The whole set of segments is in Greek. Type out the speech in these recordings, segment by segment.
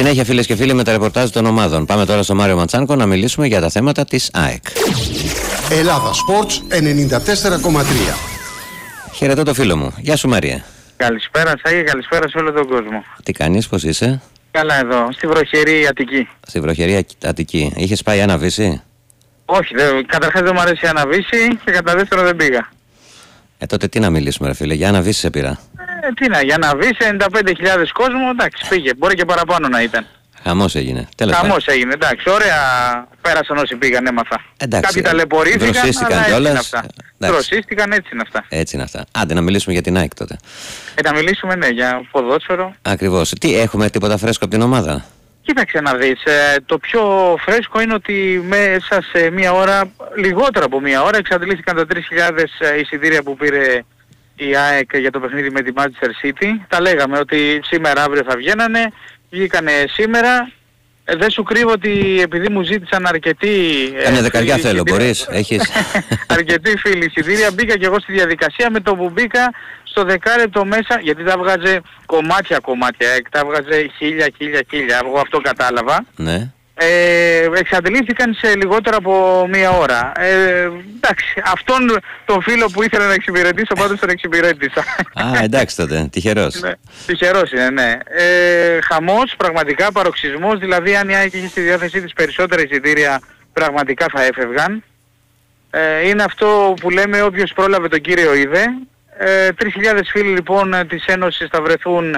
Συνέχεια, φίλες και φίλοι, με τα ρεπορτάζ των ομάδων. Πάμε τώρα στο Μάριο Ματσάνκο να μιλήσουμε για τα θέματα της ΑΕΚ. Ελλάδα Σπορτς 94,3. Χαιρετώ το φίλο μου. Γεια σου, Μάρια. Καλησπέρα Σάγη, καλησπέρα σε όλο τον κόσμο. Τι κάνεις, πώς είσαι? Καλά εδώ, στη βροχερή Αττική. Στη βροχερή Αττική. Είχες πάει Αναβύση? Όχι, καταρχάς δεν μου αρέσει η Αναβύση και κατά δεύτερο δεν πήγα. Τότε τι να μιλήσουμε, ρε φίλε, για Αναβύση σε πήρα. Τι να, για Αναβύση 95.000 κόσμο, εντάξει, πήγε, μπορεί και παραπάνω να ήταν. Χαμός έγινε. Χαμός έγινε, εντάξει, ωραία πέρασαν όσοι πήγαν, έμαθα. Εντάξει, κάποιοι ταλαιπωρήθηκαν, αλλά έτσι είναι αυτά. Δροσίστηκαν, έτσι είναι αυτά. Έτσι είναι αυτά. Άντε να μιλήσουμε για την ΑΕΚ τότε. Να μιλήσουμε, ναι, για ποδόσφαιρο. Ακριβώς. Τι, έχουμε τίποτα φρέσκο από την ομάδα? Κοίταξε να δεις, το πιο φρέσκο είναι ότι μέσα σε μία ώρα, λιγότερο από μία ώρα, εξαντλήθηκαν τα 3.000 εισιτήρια που πήρε η ΑΕΚ για το παιχνίδι με τη Manchester City. Τα λέγαμε ότι σήμερα αύριο θα βγαίνανε, βγήκανε σήμερα. Δεν σου κρύβω ότι επειδή μου ζήτησαν αρκετοί... Κάνε δεκαριά θέλω, μπορείς, έχεις... αρκετοί φίλοι εισιτήρια, μπήκα και εγώ στη διαδικασία. Με το που μπήκα στο δεκάλεπτο μέσα, γιατί τα βγάζε κομμάτια, τα βγάζε χίλια, εγώ αυτό κατάλαβα. Ναι. Εξαντλήθηκαν σε λιγότερο από μία ώρα. Εντάξει, αυτόν τον φίλο που ήθελα να εξυπηρετήσω, πάντως τον εξυπηρέτησα. Εντάξει τότε, τυχερός. Ναι, τυχερός είναι, ναι. Χαμός, πραγματικά, παροξισμός, δηλαδή αν η ΑΕΚ είχε στη διάθεσή της περισσότερα εισιτήρια, πραγματικά θα έφευγαν. Είναι αυτό που λέμε όποιος πρόλαβε τον κύριο είδε. 3.000 φίλοι λοιπόν της Ένωσης θα βρεθούν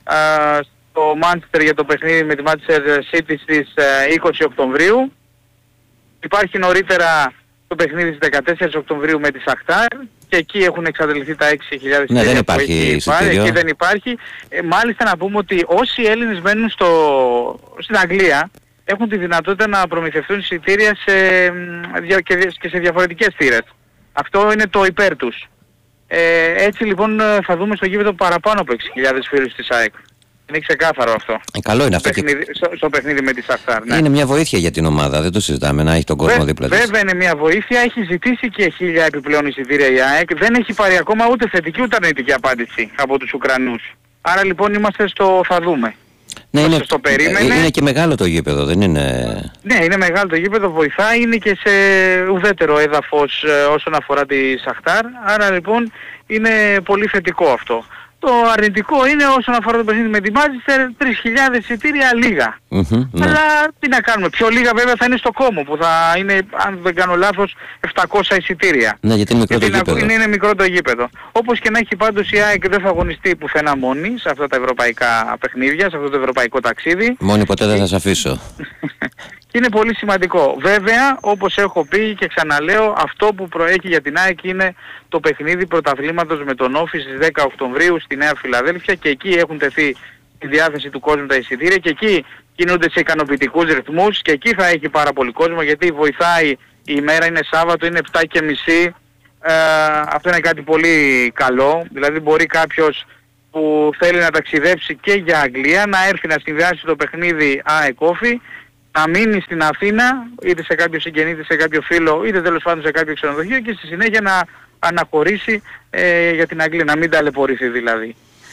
στο Manchester για το παιχνίδι με τη Manchester City στις 20 Οκτωβρίου. Υπάρχει νωρίτερα το παιχνίδι στις 14 Οκτωβρίου με τη Σαχτάρ και εκεί έχουν εξαντληθεί τα 6.000 ναι, δεν υπάρχει εισιτήριο. Εκεί δεν υπάρχει. Μάλιστα να πούμε ότι όσοι Έλληνες μένουν στην Αγγλία έχουν τη δυνατότητα να προμηθευτούν εισιτήρια και σε διαφορετικές θύρες. Αυτό είναι το υπέρ τους. Έτσι λοιπόν θα δούμε στο γήπεδο παραπάνω από 6.000 φίλους της ΑΕΚ. Είναι ξεκάθαρο αυτό. Καλό είναι αυτό. Στο παιχνίδι με τη Σαχτάρ. Ναι. Είναι μια βοήθεια για την ομάδα, δεν το συζητάμε, να έχει τον κόσμο δίπλα της. Βέβαια είναι μια βοήθεια, έχει ζητήσει και 1.000 επιπλέον εισιτήρια η ΑΕΚ. Δεν έχει πάρει ακόμα ούτε θετική ούτε αρνητική απάντηση από τους Ουκρανούς. Άρα λοιπόν είμαστε στο θα δούμε. Ναι, είναι και μεγάλο το γήπεδο, δεν είναι... Ναι, είναι μεγάλο το γήπεδο, βοηθάει, είναι και σε ουδέτερο έδαφος όσον αφορά τη Σαχτάρ. Άρα λοιπόν είναι πολύ θετικό αυτό. Το αρνητικό είναι όσον αφορά το παιχνίδι με τη Manchester, 3.000 εισιτήρια λίγα. Ναι. Αλλά τι να κάνουμε, πιο λίγα βέβαια θα είναι στο Κόμο που θα είναι, αν δεν κάνω λάθος, 700 εισιτήρια. Ναι, γιατί είναι μικρό το γήπεδο. Είναι μικρό το γήπεδο. Όπως και να έχει πάντως η ΑΕΚ δεν θα αγωνιστεί πουθενά μόνη σε αυτά τα ευρωπαϊκά παιχνίδια, σε αυτό το ευρωπαϊκό ταξίδι. Μόνη ποτέ δεν θα σε αφήσω. Και είναι πολύ σημαντικό. Βέβαια, όπως έχω πει και ξαναλέω, αυτό που προέχει για την ΑΕΚ είναι το παιχνίδι πρωταθλήματος με τον Όφη στις 10 Οκτωβρίου στη Νέα Φιλαδέλφια και εκεί έχουν τεθεί τη διάθεση του κόσμου τα εισιτήρια και εκεί κινούνται σε ικανοποιητικούς ρυθμούς και εκεί θα έχει πάρα πολύ κόσμο γιατί βοηθάει, η ημέρα είναι Σάββατο, είναι 7:30. Αυτό είναι κάτι πολύ καλό. Δηλαδή μπορεί κάποιος που θέλει να ταξιδέψει και για Αγγλία να έρθει να συνδυάσει το παιχνίδι ΑΕΚ Όφη, να μείνει στην Αθήνα, είτε σε κάποιο συγγενή, είτε σε κάποιο φίλο, είτε τέλος πάντων σε κάποιο ξενοδοχείο και στη συνέχεια να αναχωρήσει για την Αγγλία, να μην ταλαιπωρήσει δηλαδή.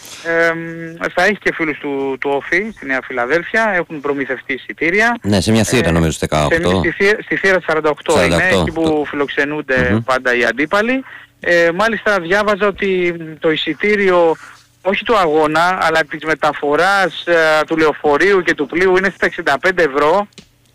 Θα έχει και φίλους του Όφη στη Νέα Φιλαδέλφια, έχουν προμηθευτεί εισιτήρια. Ναι, σε μια θύρα νομίζω στις 18. Στη θύρα 48 είναι, εκεί που φιλοξενούνται πάντα οι αντίπαλοι. Μάλιστα διάβαζα ότι το εισιτήριο, όχι του αγώνα, αλλά της μεταφοράς του λεωφορείου και του πλοίου είναι στα 65 ευρώ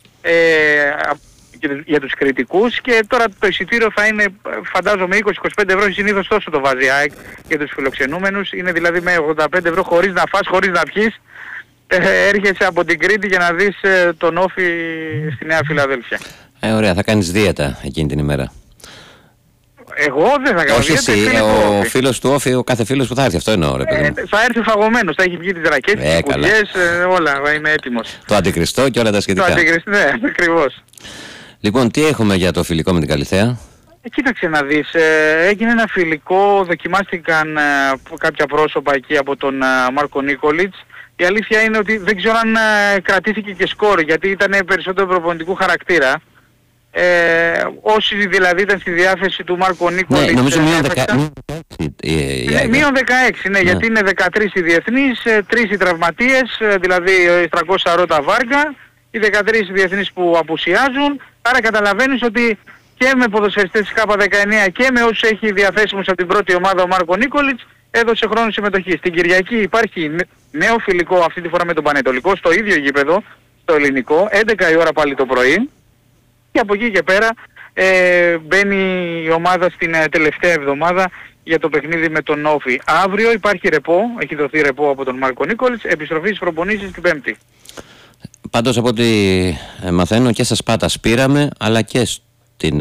για τους κριτικούς και τώρα το εισιτήριο θα είναι φαντάζομαι 20-25 ευρώ, συνήθως τόσο το βάζει ΑΕΚ για τους φιλοξενούμενους, είναι δηλαδή με 85 ευρώ χωρίς να φας, χωρίς να πιείς, έρχεσαι από την Κρήτη για να δεις τον Όφη στη Νέα Φιλαδέλφια. Ωραία, θα κάνεις δίαιτα εκείνη την ημέρα. Εγώ δεν θα κάνω. Όχι εσύ, ο φίλος του Όφη, ο κάθε φίλος που θα έρθει, αυτό εννοώ ρε παιδί μου. Θα έρθει φαγωμένος, θα έχει βγει τις ρακέτες, τις κουτιές, όλα, θα είμαι έτοιμος. Το αντικριστό και όλα τα σχετικά. Το αντικριστό, ναι, ακριβώς. Λοιπόν, τι έχουμε για το φιλικό με την Καλιθέα? Κοίταξε να δεις, έγινε ένα φιλικό, δοκιμάστηκαν κάποια πρόσωπα εκεί από τον Μάρκο Νίκολιτς. Η αλήθεια είναι ότι δεν ξέρω αν κρατήθηκε και σκορ, γιατί ήταν περισσότερο προπονητικού χαρακτήρα. Όσοι δηλαδή ήταν στη διάθεση του Μάρκο Νίκολιτς... Ναι, νομίζω μείον 16. Μείον 16, ναι, γιατί είναι 13 οι διεθνείς, 3 οι τραυματίες, δηλαδή 300 Ρώτα Βάργα, οι 13 διεθνείς που απουσιάζουν. Άρα καταλαβαίνεις ότι και με ποδοσφαιριστές της K19 και με όσους έχει διαθέσιμους από την πρώτη ομάδα ο Μάρκο Νίκολιτς έδωσε χρόνο συμμετοχής. Την Κυριακή υπάρχει νέο φιλικό, αυτή τη φορά με τον Πανετολικό, στο ίδιο γήπεδο, στο ελληνικό, 11 η ώρα πάλι το πρωί. Και από εκεί και πέρα μπαίνει η ομάδα στην τελευταία εβδομάδα για το παιχνίδι με τον Όφη. Αύριο υπάρχει ρεπό, έχει δοθεί ρεπό από τον Μάρκο Νίκολιτς, επιστροφή στις προπονήσεις την Πέμπτη. Πάντως από ό,τι μαθαίνω και στα Σπάτα πήραμε, αλλά και στην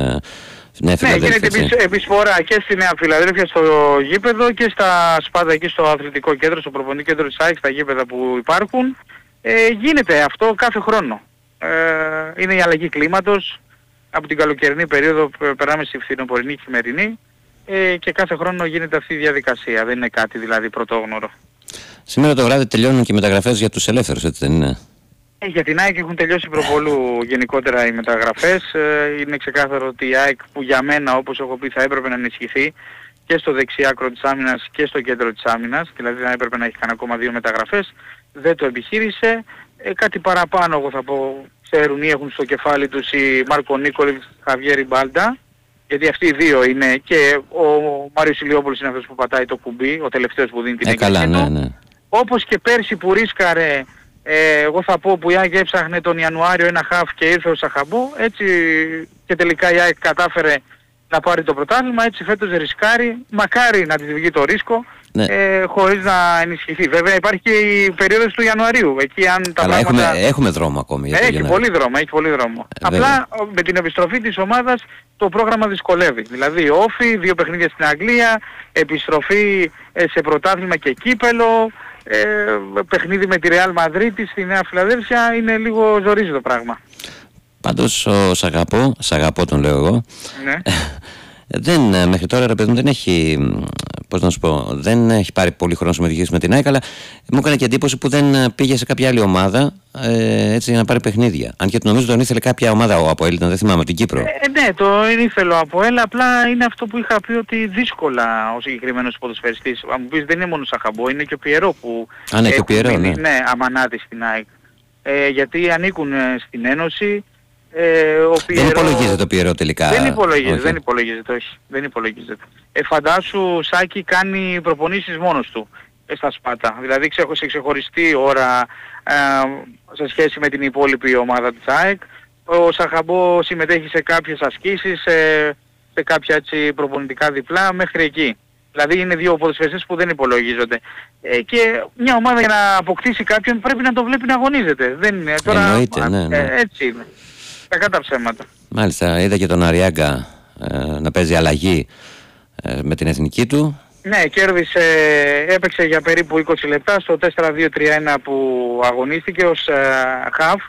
Νέα Φιλαδέλφια. Ναι, γίνεται επισφορά και στη Νέα Φιλαδέλφια στο γήπεδο και στα Σπάτα εκεί στο αθλητικό κέντρο, στο προπονητικό κέντρο της ΑΕΚ, στα γήπεδα που υπάρχουν. Γίνεται αυτό κάθε χρόνο. Είναι η αλλαγή κλίματος, από την καλοκαιρινή περίοδο περνάμε στη φθινοπορεινή και χειμερινή και κάθε χρόνο γίνεται αυτή η διαδικασία, δεν είναι κάτι δηλαδή πρωτόγνωρο. Σήμερα το βράδυ τελειώνουν και οι μεταγραφές για τους ελεύθερους, έτσι δεν είναι? Για την ΑΕΚ έχουν τελειώσει προπολού γενικότερα οι μεταγραφές. Είναι ξεκάθαρο ότι η ΑΕΚ, που για μένα όπως έχω πει θα έπρεπε να ενισχυθεί και στο δεξιάκρο της άμυνας και στο κέντρο της άμυνας, δηλαδή θα έπρεπε να έχει κάνει ακόμα 2 μεταγραφές, δεν το επιχείρησε. Κάτι παραπάνω εγώ θα πω, ξέρουν ή έχουν στο κεφάλι τους οι Μάρκο Νίκολιτς, Χαβιέρ Μπάλντα, γιατί αυτοί οι δύο είναι, και ο Μάριος Ηλιόπουλος είναι αυτός που πατάει το κουμπί, ο τελευταίος που δίνει την έγκριση του. Ναι. Όπως και πέρσι που ρίσκαρε, εγώ θα πω, που η ΑΕΚ έψαχνε τον Ιανουάριο ένα χαφ και ήρθε ο Σαχαμπό, έτσι και τελικά η ΑΕΚ κατάφερε να πάρει το πρωτάθλημα, έτσι φέτος ρισκάρει, μακάρι να της βγει το ρίσκο, ναι, χωρίς να ενισχυθεί. Βέβαια υπάρχει και η περίοδος του Ιανουαρίου, εκεί αν τα πράγματα... Έχουμε δρόμο ακόμη. Έχει πολύ δρόμο. Απλά με την επιστροφή της ομάδας το πρόγραμμα δυσκολεύει. Δηλαδή Όφη, 2 παιχνίδια στην Αγγλία, επιστροφή σε πρωτάθλημα και κύπελο, παιχνίδι με τη Ρεάλ Μαδρίτη στη Νέα Φιλαδέλφια, είναι λίγο ζορίζει το πράγμα. Πάντως σ' αγαπώ τον λέω εγώ. Ναι. Μέχρι τώρα ρε παιδί μου δεν έχει, πώς να σου πω, δεν έχει πάρει πολύ χρόνο συμμετοχής με την ΑΕΚ, αλλά μου έκανε και εντύπωση που δεν πήγε σε κάποια άλλη ομάδα έτσι για να πάρει παιχνίδια. Αν και νομίζω τον ήθελε κάποια ομάδα ο ΑΠΟΕΛ, δεν θυμάμαι, την Κύπρο. Ναι, το ήθελε ο ΑΠΟΕΛ, απλά είναι αυτό που είχα πει ότι δύσκολα ο συγκεκριμένος ποδοσφαιριστής. Αν μου πεις δεν είναι μόνο ο Σαχαμπό, είναι και ο Πιερό που ναι, αμανάτη στην ΑΕΚ. Γιατί ανήκουν στην Ένωση. Δεν υπολογίζεται το Πιερό τελικά. Δεν υπολογίζεται. Φαντάσου, Σάκη κάνει προπονήσεις μόνος του στα Σπάτα. Δηλαδή σε ξεχωριστή ώρα σε σχέση με την υπόλοιπη ομάδα της ΑΕΚ. Ο Σαχαμπό συμμετέχει σε κάποιες ασκήσεις, σε κάποια έτσι προπονητικά διπλά μέχρι εκεί. Δηλαδή είναι 2 ποδοσφαιριστές που δεν υπολογίζονται. Και μια ομάδα για να αποκτήσει κάποιον πρέπει να το βλέπει να αγωνίζεται. Δεν είναι τώρα. Εννοείται, ναι. Έτσι είναι. Κακά τα ψέματα. Μάλιστα, είδα και τον Αριάγκα να παίζει αλλαγή με την εθνική του. Ναι, κέρδισε, έπαιξε για περίπου 20 λεπτά στο 4-2-3-1 που αγωνίστηκε ως χαφ.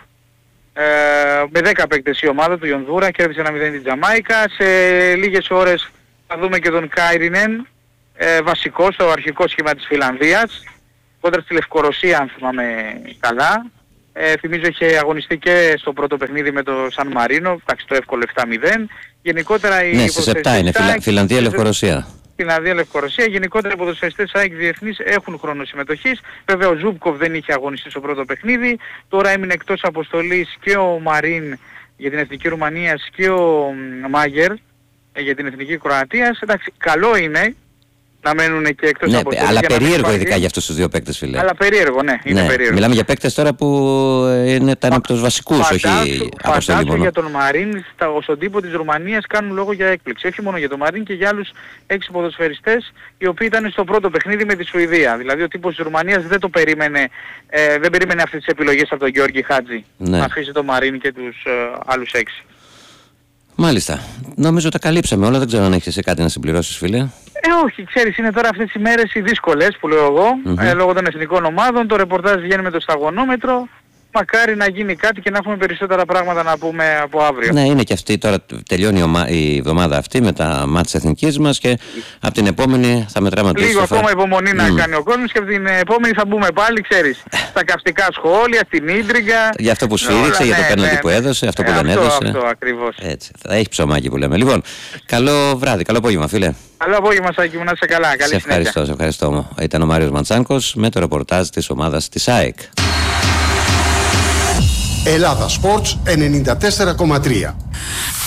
Με 10 παίκτες η ομάδα του, η Ονδούρα, κέρδισε 1-0 την Τζαμάικα. Σε λίγες ώρες θα δούμε και τον Κάιρινεν, βασικό στο αρχικό σχήμα της Φιλανδίας, κόντρα στη Λευκορωσία αν θυμάμαι καλά. Θυμίζω είχε αγωνιστεί και στο πρώτο παιχνίδι με το Σαν Μαρίνο, εντάξει το εύκολο 7-0. Γενικότερα οι στις 7 είναι Φιλανδία-Λευκορωσία. Φιλανδία-Λευκορωσία. Γενικότερα οι ποδοσφαιριστές ΑΕΚ διεθνείς έχουν χρόνο συμμετοχής. Βέβαια ο Ζούμπκοβ δεν είχε αγωνιστεί στο πρώτο παιχνίδι. Τώρα έμεινε εκτός αποστολής και ο Μαρίν για την Εθνική Ρουμανίας και ο Μάγερ για την Εθνική Κροατίας. Εντάξει, καλό είναι να μένουν και εκτός αποστολής. Αλλά περίεργο ειδικά για αυτούς τους 2 παίκτες, φίλε. Αλλά περίεργο, ναι, είναι περίεργο. Μιλάμε για παίκτες τώρα που ήταν από τους βασικούς, όχι αποστολή μόνο. Για τον Μαρίν, στον τύπο της Ρουμανίας κάνουν λόγο για έκπληξη. Όχι μόνο για τον Μαρίν και για άλλους 6 ποδοσφαιριστές οι οποίοι ήταν στο πρώτο παιχνίδι με τη Σουηδία. Δηλαδή ο τύπος της Ρουμανίας δεν το περίμενε, δεν περίμενε αυτές τις επιλογές από τον Γιώργη Χάτζη. Ναι. Να αφήσει τον Μαρίν και τους άλλους 6. Μάλιστα. Νομίζω τα καλύψαμε όλα. Δεν ξέρω αν έχεις κάτι να συμπληρώσεις, φίλε. Όχι, ξέρεις, είναι τώρα αυτές οι μέρες οι δύσκολες που λέω εγώ, λόγω των εθνικών ομάδων. Το ρεπορτάζ βγαίνει με το σταγονόμετρο. μακάρι να γίνει κάτι και να έχουμε περισσότερα πράγματα να πούμε από αύριο. Ναι, είναι και αυτή τώρα, τελειώνει η εβδομάδα αυτή με τα μάτς εθνικής μας και από την επόμενη θα μετράμε το λίγο ακόμα υπομονή να κάνει ο κόσμος και από την επόμενη θα μπούμε πάλι, ξέρεις, στα καυστικά σχόλια, στην ίντριγκα. Για αυτό που σφύριξε, για το πέναλτι που έδωσε, αυτό που δεν έδωσε. Αυτό ακριβώς. Έτσι, θα έχει ψωμάκι που λέμε. Λοιπόν, καλό βράδυ, καλό απόγευμα, φίλε. Καλό απόγευμα, Σάκη μου, να είσαι καλά. Καλή συνέχεια. Σε ευχαριστώ. Ήταν ο Μάριος Μαντσάνκος με το ρεπορτάζ της ομάδας της ΑΕΚ. Ελλάδα Sports 94,3.